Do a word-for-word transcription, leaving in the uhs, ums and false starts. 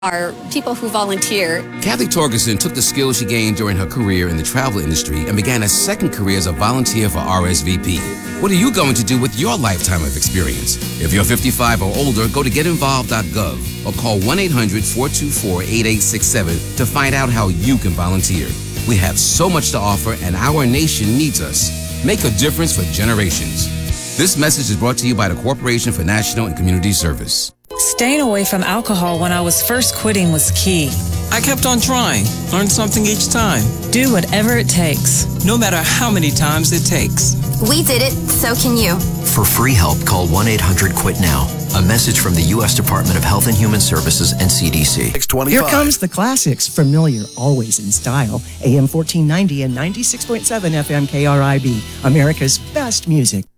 are people who volunteer. Kathy Torgerson took the skills she gained during her career in the travel industry and began a second career as a volunteer for R S V P. What are you going to do with your lifetime of experience? If you're fifty-five or older, go to get involved dot gov or call one eight hundred, four two four, eight eight six seven to find out how you can volunteer. We have so much to offer and our nation needs us. Make a difference for generations. This message is brought to you by the Corporation for National and Community Service. Staying away from alcohol when I was first quitting was key. I kept on trying, learned something each time. Do whatever it takes. No matter how many times it takes. We did it, so can you. For free help, call one eight hundred quit now. A message from the U S Department of Health and Human Services and C D C. Here comes the classics, familiar, always in style. A M fourteen ninety and ninety-six point seven F M K R I B, America's best music.